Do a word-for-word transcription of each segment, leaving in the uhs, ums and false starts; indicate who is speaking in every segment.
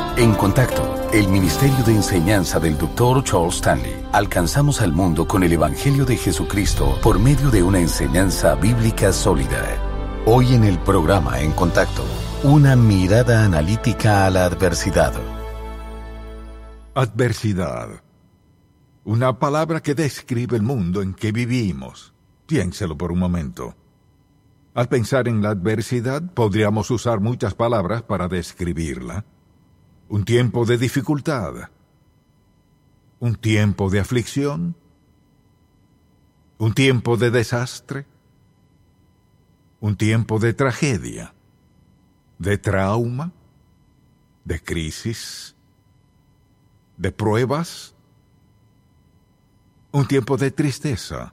Speaker 1: En Contacto, el Ministerio de Enseñanza del doctor Charles Stanley. Alcanzamos al mundo con el Evangelio de Jesucristo por medio de una enseñanza bíblica sólida. Hoy en el programa En Contacto, una mirada analítica a la adversidad.
Speaker 2: Adversidad. Una palabra que describe el mundo en que vivimos. Piénselo por un momento. Al pensar en la adversidad, podríamos usar muchas palabras para describirla. Un tiempo de dificultad. Un tiempo de aflicción. Un tiempo de desastre. Un tiempo de tragedia. De trauma. De crisis. De pruebas. Un tiempo de tristeza.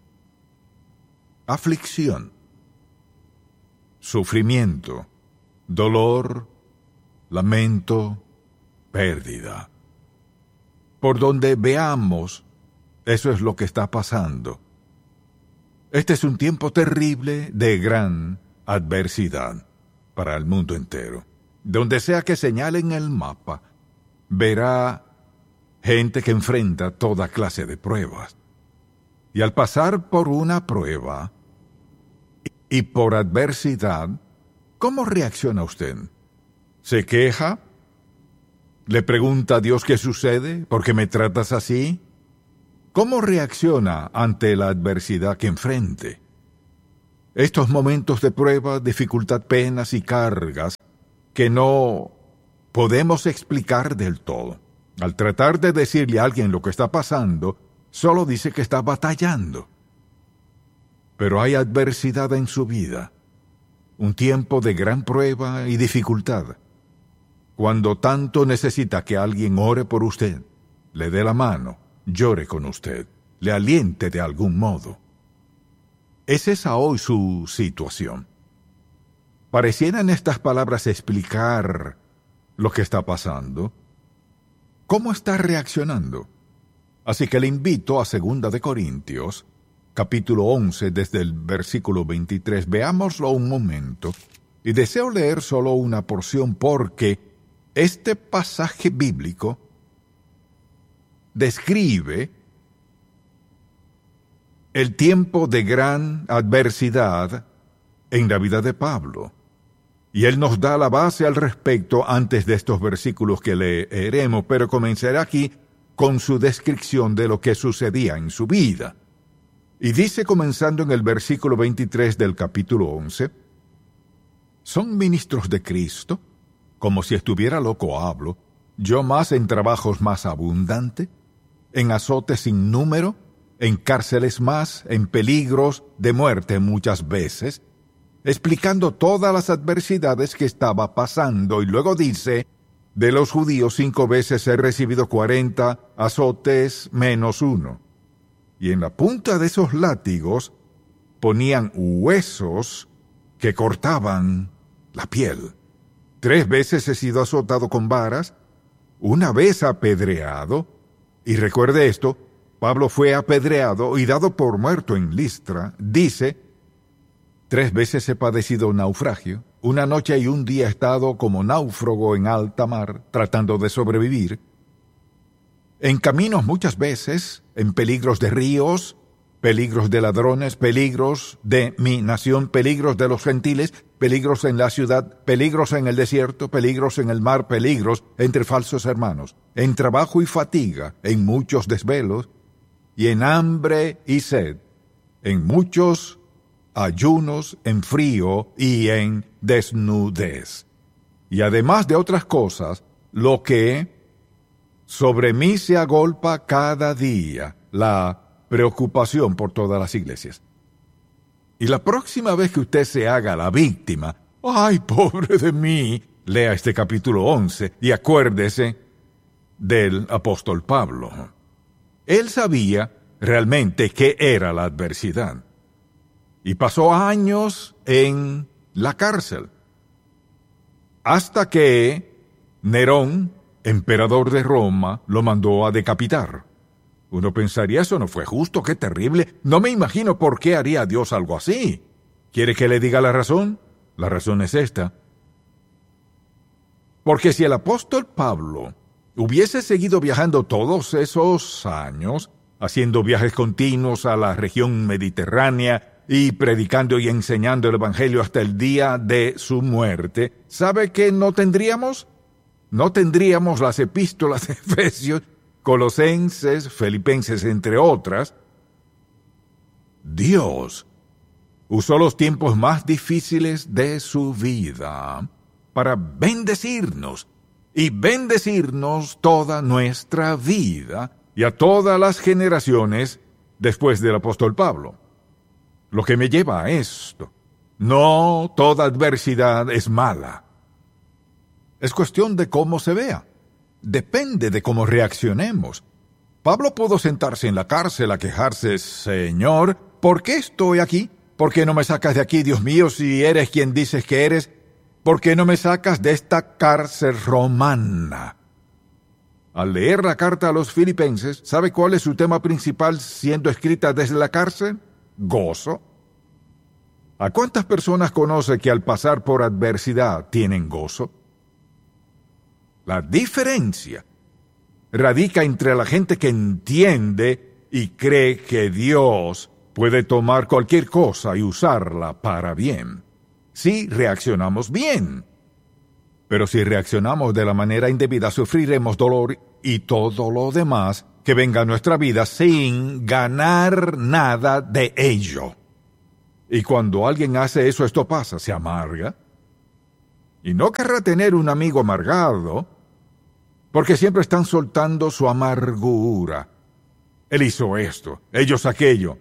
Speaker 2: Aflicción. Sufrimiento. Dolor. Lamento, pérdida. Por donde veamos, eso es lo que está pasando. Este es un tiempo terrible de gran adversidad para el mundo entero. Donde sea que señalen el mapa, verá gente que enfrenta toda clase de pruebas. Y al pasar por una prueba y por adversidad, ¿cómo reacciona usted? ¿Se queja? ¿Le pregunta a Dios qué sucede? ¿Por qué me tratas así? ¿Cómo reacciona ante la adversidad que enfrente? Estos momentos de prueba, dificultad, penas y cargas que no podemos explicar del todo. Al tratar de decirle a alguien lo que está pasando, solo dice que está batallando. Pero hay adversidad en su vida, un tiempo de gran prueba y dificultad. Cuando tanto necesita que alguien ore por usted, le dé la mano, llore con usted, le aliente de algún modo. ¿Es esa hoy su situación? Parecieran estas palabras explicar lo que está pasando. ¿Cómo está reaccionando? Así que le invito a Segunda de Corintios, capítulo once, desde el versículo veintitrés. Veámoslo un momento. Y deseo leer solo una porción porque este pasaje bíblico describe el tiempo de gran adversidad en la vida de Pablo. Y él nos da la base al respecto antes de estos versículos que leeremos, pero comenzaré aquí con su descripción de lo que sucedía en su vida. Y dice, comenzando en el versículo veintitrés del capítulo once, ¿son ministros de Cristo? Como si estuviera loco hablo, yo más en trabajos más abundante, en azotes sin número, en cárceles más, en peligros de muerte muchas veces, explicando todas las adversidades que estaba pasando, y luego dice, de los judíos cinco veces he recibido cuarenta azotes menos uno, y en la punta de esos látigos ponían huesos que cortaban la piel. Tres veces he sido azotado con varas, una vez apedreado, y recuerde esto, Pablo fue apedreado y dado por muerto en Listra. Dice, tres veces he padecido naufragio, una noche y un día he estado como náufrago en alta mar, tratando de sobrevivir. En caminos muchas veces, en peligros de ríos, peligros de ladrones, peligros de mi nación, peligros de los gentiles, peligros en la ciudad, peligros en el desierto, peligros en el mar, peligros entre falsos hermanos, en trabajo y fatiga, en muchos desvelos, y en hambre y sed, en muchos ayunos, en frío y en desnudez. Y además de otras cosas, lo que sobre mí se agolpa cada día, la preocupación por todas las iglesias. Y la próxima vez que usted se haga la víctima, ¡ay, pobre de mí!, lea este capítulo once y acuérdese del apóstol Pablo. Él sabía realmente qué era la adversidad. Y pasó años en la cárcel. Hasta que Nerón, emperador de Roma, lo mandó a decapitar. Uno pensaría, eso no fue justo, qué terrible. No me imagino por qué haría Dios algo así. ¿Quiere que le diga la razón? La razón es esta. Porque si el apóstol Pablo hubiese seguido viajando todos esos años, haciendo viajes continuos a la región mediterránea y predicando y enseñando el Evangelio hasta el día de su muerte, ¿sabe qué no tendríamos? No tendríamos las epístolas de Efesios, Colosenses, Filipenses, entre otras. Dios usó los tiempos más difíciles de su vida para bendecirnos y bendecirnos toda nuestra vida y a todas las generaciones después del apóstol Pablo. Lo que me lleva a esto: no toda adversidad es mala. Es cuestión de cómo se vea. Depende de cómo reaccionemos. Pablo pudo sentarse en la cárcel a quejarse: Señor, ¿por qué estoy aquí? ¿Por qué no me sacas de aquí, Dios mío, si eres quien dices que eres? ¿Por qué no me sacas de esta cárcel romana? Al leer la carta a los filipenses, ¿sabe cuál es su tema principal siendo escrita desde la cárcel? Gozo. ¿A cuántas personas conoce que al pasar por adversidad tienen gozo? La diferencia radica entre la gente que entiende y cree que Dios puede tomar cualquier cosa y usarla para bien, si reaccionamos bien. Pero si reaccionamos de la manera indebida, sufriremos dolor y todo lo demás que venga a nuestra vida sin ganar nada de ello. Y cuando alguien hace eso, esto pasa, se amarga. Y no querrá tener un amigo amargado, porque siempre están soltando su amargura. Él hizo esto, ellos aquello,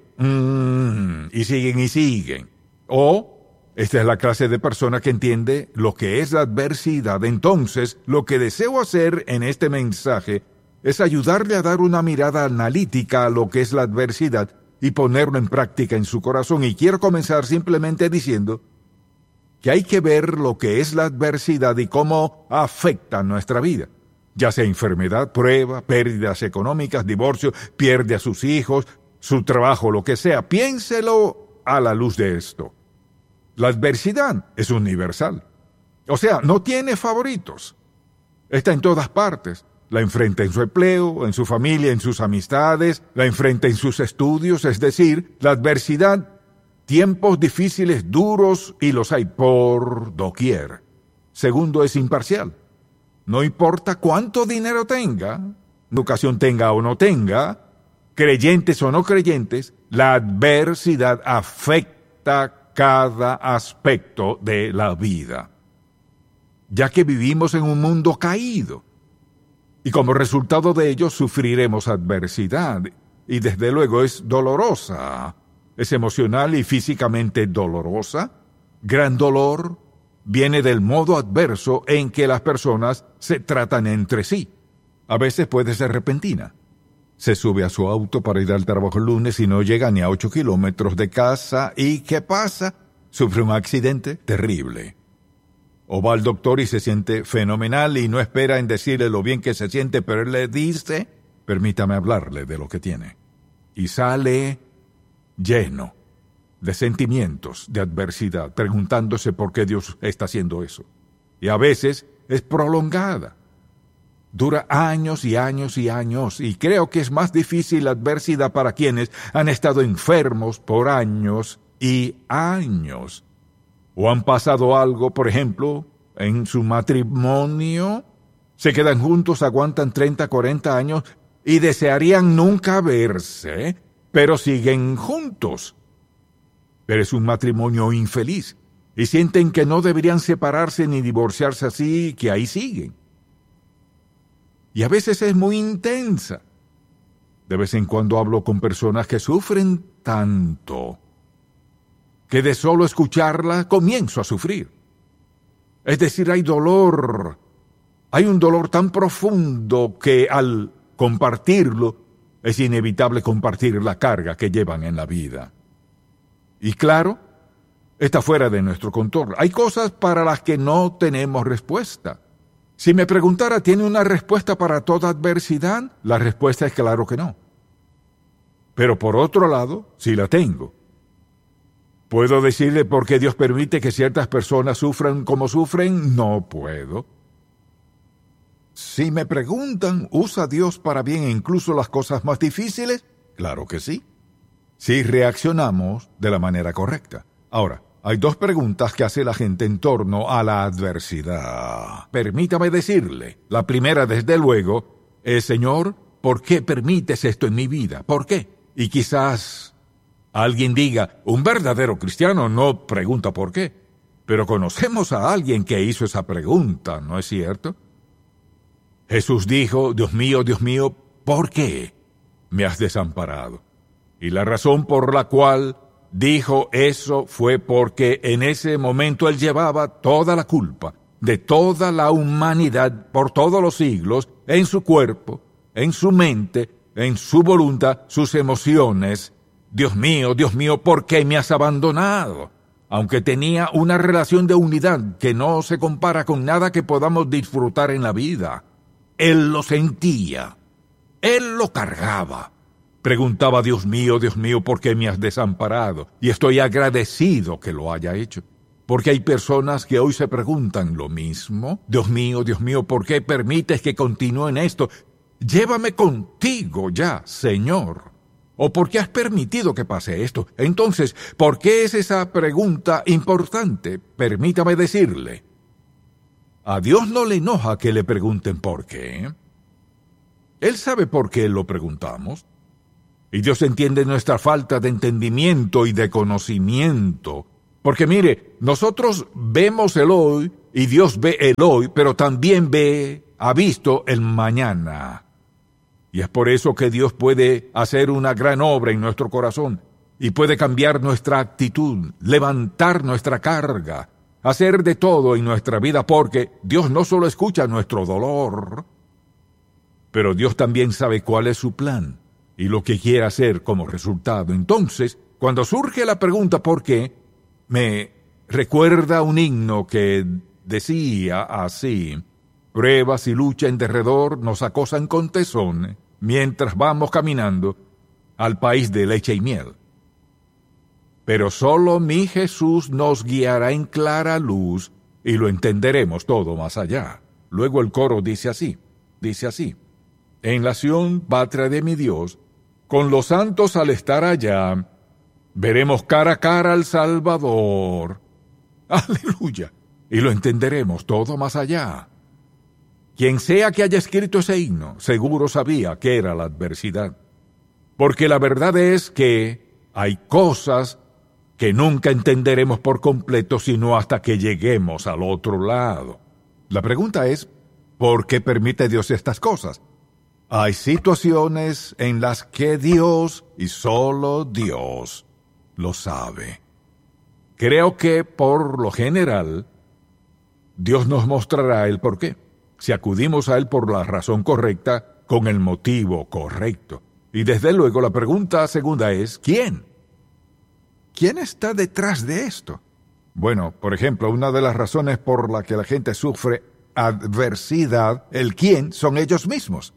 Speaker 2: mm, y siguen y siguen. O esta es la clase de persona que entiende lo que es la adversidad. Entonces, lo que deseo hacer en este mensaje es ayudarle a dar una mirada analítica a lo que es la adversidad y ponerlo en práctica en su corazón. Y quiero comenzar simplemente diciendo que hay que ver lo que es la adversidad y cómo afecta nuestra vida. Ya sea enfermedad, prueba, pérdidas económicas, divorcio, pierde a sus hijos, su trabajo, lo que sea. Piénselo a la luz de esto. La adversidad es universal. O sea, no tiene favoritos. Está en todas partes. La enfrenta en su empleo, en su familia, en sus amistades, la enfrenta en sus estudios. Es decir, la adversidad, tiempos difíciles, duros, y los hay por doquier. Segundo, es imparcial. No importa cuánto dinero tenga, educación tenga o no tenga, creyentes o no creyentes, la adversidad afecta cada aspecto de la vida, ya que vivimos en un mundo caído, y como resultado de ello sufriremos adversidad, y desde luego es dolorosa, es emocional y físicamente dolorosa. Gran dolor viene del modo adverso en que las personas se tratan entre sí. A veces puede ser repentina. Se sube a su auto para ir al trabajo el lunes y no llega ni a ocho kilómetros de casa. ¿Y qué pasa? Sufre un accidente terrible. O va al doctor y se siente fenomenal y no espera en decirle lo bien que se siente, pero él le dice: permítame hablarle de lo que tiene. Y sale lleno de sentimientos de adversidad, preguntándose por qué Dios está haciendo eso. Y a veces es prolongada. Dura años y años y años, y creo que es más difícil la adversidad para quienes han estado enfermos por años y años. O han pasado algo, por ejemplo, en su matrimonio, se quedan juntos, aguantan treinta, cuarenta años y desearían nunca verse, pero siguen juntos. Pero es un matrimonio infeliz y sienten que no deberían separarse ni divorciarse, así que ahí siguen. Y a veces es muy intensa. De vez en cuando hablo con personas que sufren tanto que de solo escucharla comienzo a sufrir. Es decir, hay dolor. Hay un dolor tan profundo que al compartirlo es inevitable compartir la carga que llevan en la vida. Y claro, está fuera de nuestro control. Hay cosas para las que no tenemos respuesta. Si me preguntara, ¿tiene una respuesta para toda adversidad? La respuesta es claro que no. Pero por otro lado, sí la tengo. ¿Puedo decirle por qué Dios permite que ciertas personas sufran como sufren? No puedo. Si me preguntan, ¿usa Dios para bien incluso las cosas más difíciles? Claro que sí. Si reaccionamos de la manera correcta. Ahora, hay dos preguntas que hace la gente en torno a la adversidad. Permítame decirle, la primera, desde luego, es, Señor, ¿por qué permites esto en mi vida? ¿Por qué? Y quizás alguien diga, un verdadero cristiano no pregunta por qué. Pero conocemos a alguien que hizo esa pregunta, ¿no es cierto? Jesús dijo, Dios mío, Dios mío, ¿por qué me has desamparado? Y la razón por la cual dijo eso fue porque en ese momento él llevaba toda la culpa de toda la humanidad por todos los siglos en su cuerpo, en su mente, en su voluntad, sus emociones. Dios mío, Dios mío, ¿por qué me has abandonado? Aunque tenía una relación de unidad que no se compara con nada que podamos disfrutar en la vida. Él lo sentía. Él lo cargaba. Preguntaba, Dios mío, Dios mío, ¿por qué me has desamparado? Y estoy agradecido que lo haya hecho. Porque hay personas que hoy se preguntan lo mismo. Dios mío, Dios mío, ¿por qué permites que continúe en esto? Llévame contigo ya, Señor. ¿O por qué has permitido que pase esto? Entonces, ¿por qué es esa pregunta importante? Permítame decirle. A Dios no le enoja que le pregunten por qué. Él sabe por qué lo preguntamos. Y Dios entiende nuestra falta de entendimiento y de conocimiento. Porque mire, nosotros vemos el hoy y Dios ve el hoy, pero también ve, ha visto el mañana. Y es por eso que Dios puede hacer una gran obra en nuestro corazón y puede cambiar nuestra actitud, levantar nuestra carga, hacer de todo en nuestra vida, porque Dios no solo escucha nuestro dolor, pero Dios también sabe cuál es su plan y lo que quiere hacer como resultado. Entonces, cuando surge la pregunta ¿por qué?, me recuerda un himno que decía así: pruebas y lucha en derredor nos acosan con tesón, mientras vamos caminando al país de leche y miel. Pero solo mi Jesús nos guiará en clara luz y lo entenderemos todo más allá. Luego el coro dice así, dice así: en la Sión, patria de mi Dios, con los santos al estar allá, veremos cara a cara al Salvador. ¡Aleluya! Y lo entenderemos todo más allá. Quien sea que haya escrito ese himno, seguro sabía que era la adversidad. Porque la verdad es que hay cosas que nunca entenderemos por completo sino hasta que lleguemos al otro lado. La pregunta es, ¿por qué permite Dios estas cosas? Hay situaciones en las que Dios, y solo Dios, lo sabe. Creo que, por lo general, Dios nos mostrará el por qué, si acudimos a Él por la razón correcta, con el motivo correcto. Y desde luego la pregunta segunda es, ¿quién? ¿Quién está detrás de esto? Bueno, por ejemplo, una de las razones por la que la gente sufre adversidad, el quién, son ellos mismos.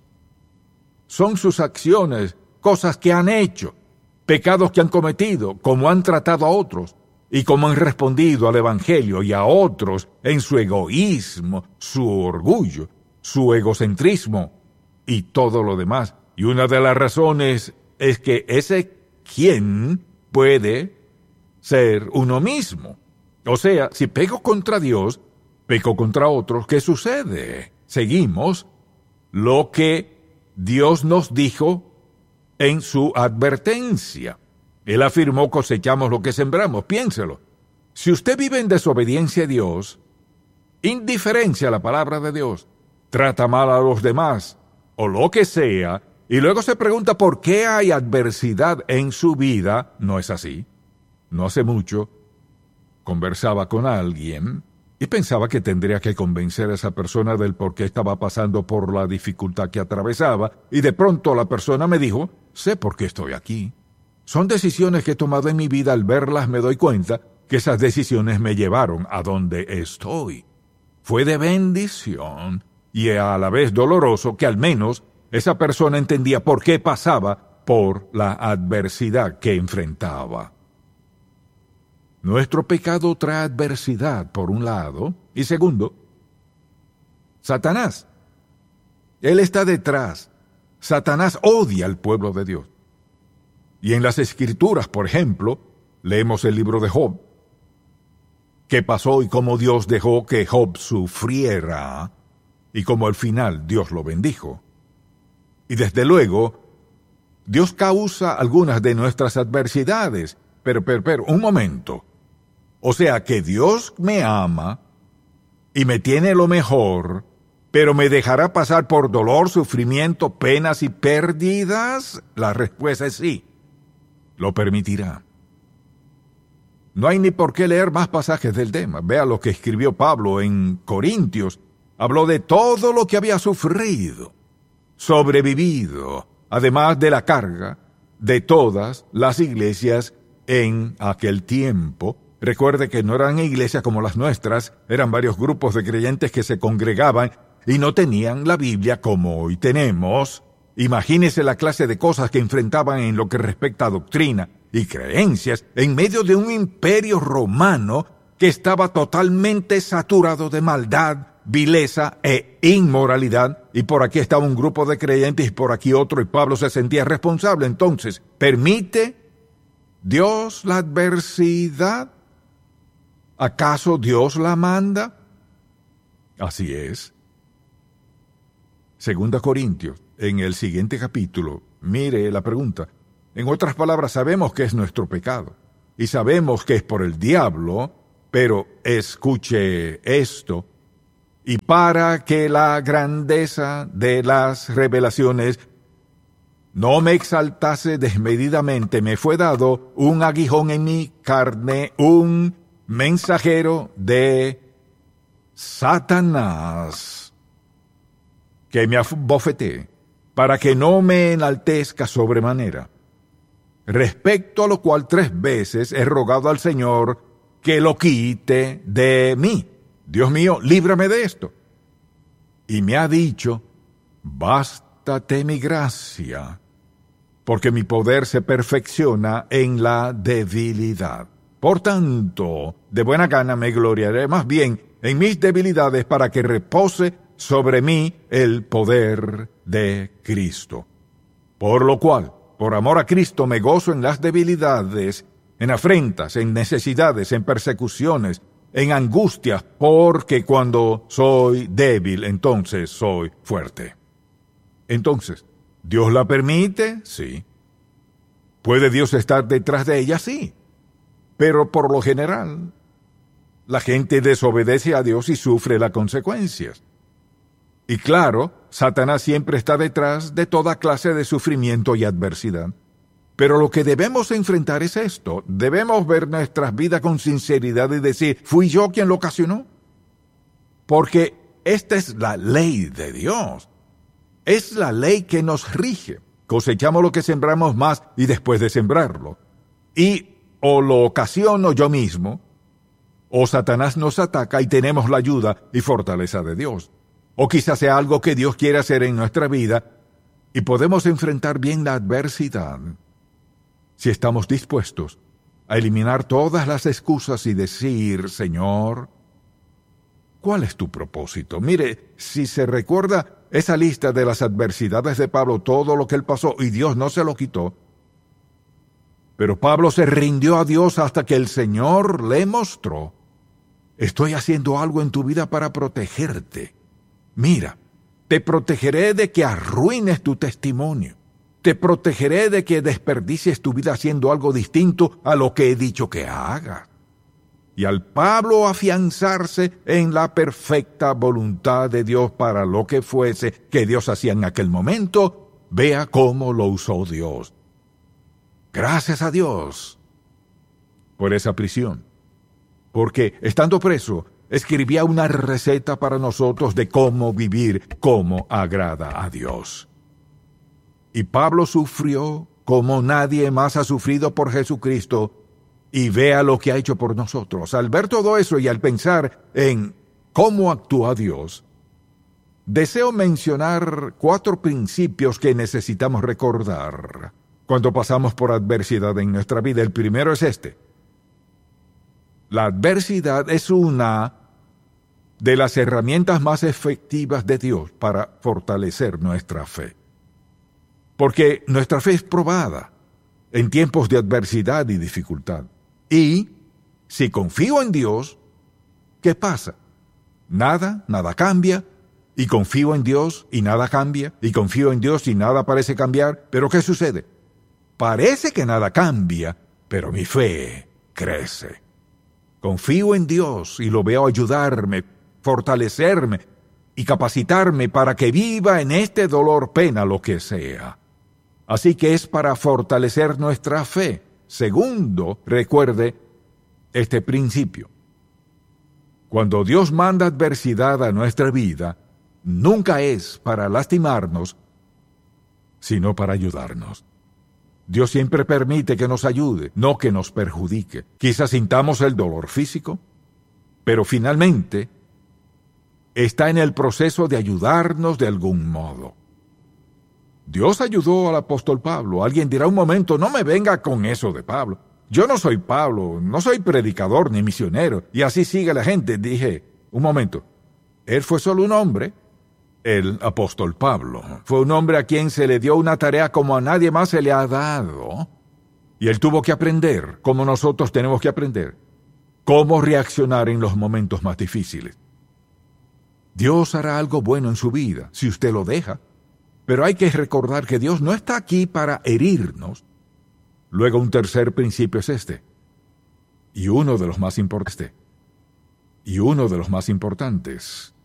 Speaker 2: Son sus acciones, cosas que han hecho, pecados que han cometido, cómo han tratado a otros, y cómo han respondido al Evangelio y a otros en su egoísmo, su orgullo, su egocentrismo y todo lo demás. Y una de las razones es que ese quién puede ser uno mismo. O sea, si pego contra Dios, peco contra otros, ¿qué sucede? Seguimos lo que Dios nos dijo en su advertencia. Él afirmó, cosechamos lo que sembramos. Piénselo. Si usted vive en desobediencia a Dios, indiferencia a la palabra de Dios, trata mal a los demás, o lo que sea, y luego se pregunta por qué hay adversidad en su vida, no es así. No hace mucho, conversaba con alguien y pensaba que tendría que convencer a esa persona del por qué estaba pasando por la dificultad que atravesaba, y de pronto la persona me dijo, sé por qué estoy aquí. Son decisiones que he tomado en mi vida, al verlas me doy cuenta que esas decisiones me llevaron a donde estoy. Fue de bendición y a la vez doloroso que al menos esa persona entendía por qué pasaba por la adversidad que enfrentaba. Nuestro pecado trae adversidad, por un lado, y segundo, Satanás Él está detrás. Satanás odia al pueblo de Dios. Y en las Escrituras, por ejemplo, leemos el libro de Job. ¿Qué pasó y cómo Dios dejó que Job sufriera? Y cómo al final Dios lo bendijo. Y desde luego, Dios causa algunas de nuestras adversidades. Pero, pero, pero, un momento. O sea que Dios me ama y me tiene lo mejor, pero me dejará pasar por dolor, sufrimiento, penas y pérdidas. La respuesta es sí. Lo permitirá. No hay ni por qué leer más pasajes del tema. Vea lo que escribió Pablo en Corintios. Habló de todo lo que había sufrido, sobrevivido, además de la carga de todas las iglesias en aquel tiempo. Recuerde que no eran iglesias como las nuestras, eran varios grupos de creyentes que se congregaban y no tenían la Biblia como hoy tenemos. Imagínese la clase de cosas que enfrentaban en lo que respecta a doctrina y creencias en medio de un imperio romano que estaba totalmente saturado de maldad, vileza e inmoralidad, y por aquí estaba un grupo de creyentes y por aquí otro, y Pablo se sentía responsable. Entonces, ¿permite Dios la adversidad? ¿Acaso Dios la manda? Así es. Segunda Corintios, en el siguiente capítulo, mire la pregunta. En otras palabras, sabemos que es nuestro pecado y sabemos que es por el diablo, pero escuche esto. Y para que la grandeza de las revelaciones no me exaltase desmedidamente, me fue dado un aguijón en mi carne, un mensajero de Satanás, que me abofeté, para que no me enaltezca sobremanera. Respecto a lo cual tres veces he rogado al Señor que lo quite de mí. Dios mío, líbrame de esto. Y me ha dicho, bástate mi gracia, porque mi poder se perfecciona en la debilidad. Por tanto, de buena gana me gloriaré más bien en mis debilidades para que repose sobre mí el poder de Cristo. Por lo cual, por amor a Cristo, me gozo en las debilidades, en afrentas, en necesidades, en persecuciones, en angustias, porque cuando soy débil, entonces soy fuerte. Entonces, ¿Dios la permite? Sí. ¿Puede Dios estar detrás de ella? Sí. Pero por lo general, la gente desobedece a Dios y sufre las consecuencias. Y claro, Satanás siempre está detrás de toda clase de sufrimiento y adversidad. Pero lo que debemos enfrentar es esto. Debemos ver nuestras vidas con sinceridad y decir, ¿fui yo quien lo ocasionó? Porque esta es la ley de Dios. Es la ley que nos rige. Cosechamos lo que sembramos más y después de sembrarlo. Y o lo ocasiono yo mismo, o Satanás nos ataca y tenemos la ayuda y fortaleza de Dios. O quizás sea algo que Dios quiere hacer en nuestra vida y podemos enfrentar bien la adversidad si estamos dispuestos a eliminar todas las excusas y decir, Señor, ¿cuál es tu propósito? Mire, si se recuerda esa lista de las adversidades de Pablo, todo lo que él pasó y Dios no se lo quitó, pero Pablo se rindió a Dios hasta que el Señor le mostró, estoy haciendo algo en tu vida para protegerte. Mira, te protegeré de que arruines tu testimonio. Te protegeré de que desperdicies tu vida haciendo algo distinto a lo que he dicho que hagas. Y al Pablo afianzarse en la perfecta voluntad de Dios para lo que fuese que Dios hacía en aquel momento, vea cómo lo usó Dios. Gracias a Dios por esa prisión. Porque estando preso, escribía una receta para nosotros de cómo vivir como agrada a Dios. Y Pablo sufrió como nadie más ha sufrido por Jesucristo, y vea lo que ha hecho por nosotros. Al ver todo eso y al pensar en cómo actúa Dios, deseo mencionar cuatro principios que necesitamos recordar cuando pasamos por adversidad en nuestra vida. El primero es este. La adversidad es una de las herramientas más efectivas de Dios para fortalecer nuestra fe. Porque nuestra fe es probada en tiempos de adversidad y dificultad. Y si confío en Dios, ¿qué pasa? Nada, nada cambia. Y confío en Dios y nada cambia. Y confío en Dios y nada parece cambiar. ¿Pero qué sucede? Parece que nada cambia, pero mi fe crece. Confío en Dios y lo veo ayudarme, fortalecerme y capacitarme para que viva en este dolor, pena, lo que sea. Así que es para fortalecer nuestra fe. Segundo, recuerde este principio. Cuando Dios manda adversidad a nuestra vida, nunca es para lastimarnos, sino para ayudarnos. Dios siempre permite que nos ayude, no que nos perjudique. Quizás sintamos el dolor físico, pero finalmente está en el proceso de ayudarnos de algún modo. Dios ayudó al apóstol Pablo. Alguien dirá un momento, no me venga con eso de Pablo. Yo no soy Pablo, no soy predicador ni misionero. Y así sigue la gente. Dije, un momento, él fue solo un hombre. El apóstol Pablo fue un hombre a quien se le dio una tarea como a nadie más se le ha dado. Y él tuvo que aprender, como nosotros tenemos que aprender, cómo reaccionar en los momentos más difíciles. Dios hará algo bueno en su vida, si usted lo deja. Pero hay que recordar que Dios no está aquí para herirnos. Luego un tercer principio es este. Y uno de los más importantes. Y uno de los más importantes.